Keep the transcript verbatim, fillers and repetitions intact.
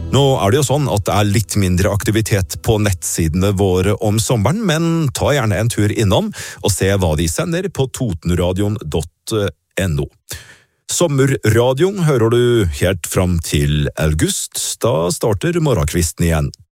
Nå er det jo sånn at det er litt mindre aktivitet på nettsidene våre om sommeren, men ta gjerne en tur innom og se hva de sender på totenradion punktum no. Sommerradioen hører du helt fram til august, da starter morgenkvisten igjen.